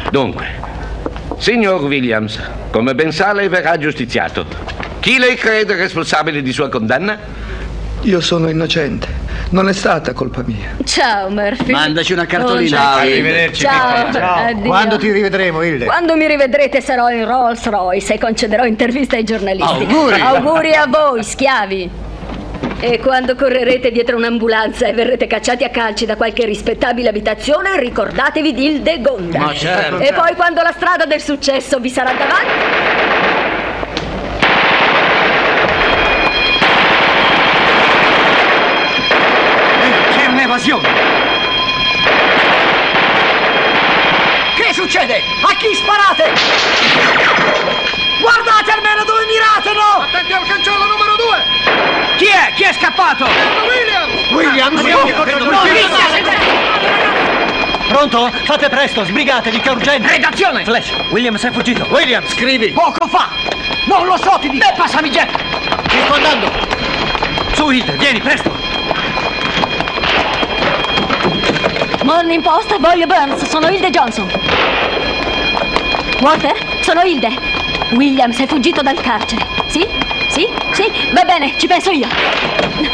Dunque, signor Williams, come ben sa, lei verrà giustiziato. Chi lei crede responsabile di sua condanna? Io sono innocente. Non è stata colpa mia. Ciao, Murphy. Mandaci una cartolina. Ciao. Arrivederci. Ciao. Addio. Quando ti rivedremo, Hilde? Quando mi rivedrete sarò in Rolls Royce e concederò interviste ai giornalisti. Auguri. Auguri a voi, schiavi. E quando correrete dietro un'ambulanza e verrete cacciati a calci da qualche rispettabile abitazione, ricordatevi di Ildegonda. Ma certo. E poi quando la strada del successo vi sarà davanti... C'è un'evasione. Che succede? A chi sparate? Guardate almeno dove mirate, no? Attenti al cancello numero 2! Chi è? Chi è scappato? Williams! Pronto? Fate presto, sbrigatevi, che è urgente! Redazione! Flash, Williams è fuggito. Williams, scrivi! Poco fa! Non lo so, ti dico! Passami Jack! Ci sto andando! Su, Hilde, vieni, presto! Morning Post, voglio Burns, sono Hilde Johnson. Walter, sono Hilde. Williams è fuggito dal carcere. Sì? Sì? Sì? Va bene, ci penso io.